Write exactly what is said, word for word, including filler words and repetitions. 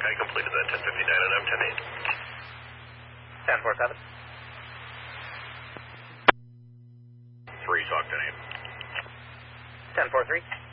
I completed that ten fifty-nine and I'm ten eight. ten four seven. three, talk ten eight. ten four three.